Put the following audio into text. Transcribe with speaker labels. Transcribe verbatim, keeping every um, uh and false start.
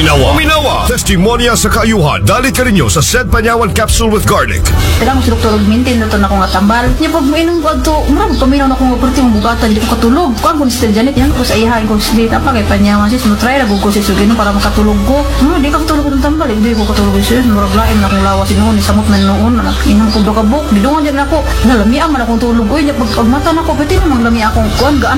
Speaker 1: Uminawa. Uminawa. Testimonya sa kaayuhan. Dalit ka ninyo sa Sed Panyawan Capsule with Garlic.
Speaker 2: Kailangan mo si doktor maintain na ito na akong atambal. Niya pag mainom ko ito, marami paminaw na akong operati mong bugatan, hindi ko katulog. Kuan ko ni Sister Janet, yan ko sa ihain ko si Dita pa kay Panyawan sis, try na ko si Sugino para makatulog ko. No, di ka katulog ko ng tambal, hindi ko katulog sis, muraglain na akong lawas noon, isamot na noon, inang ko do ka buk, di doon dyan ako, nalamian man akong tulog. Uy, pag mata na ko, pwede namang lami akong kuan, gaan